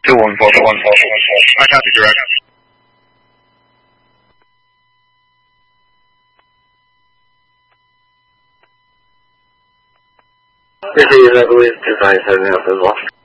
I copy, direct. This is, I believe, 257 as well.